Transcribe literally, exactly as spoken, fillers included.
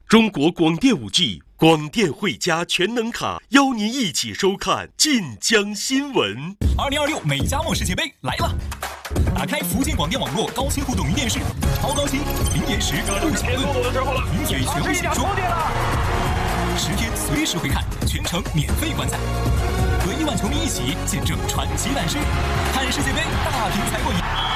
中国广电五 G 广电汇加全能卡，邀您一起收看晋江新闻。 二零二六美加墨世界杯来了！打开福建广电网络高清互动云电视，超高清、零延时、不抢论，名嘴全部解说，十天随时回看，全程免费观赛，和亿万球迷一起见证传奇诞生，看世界杯大屏才过瘾。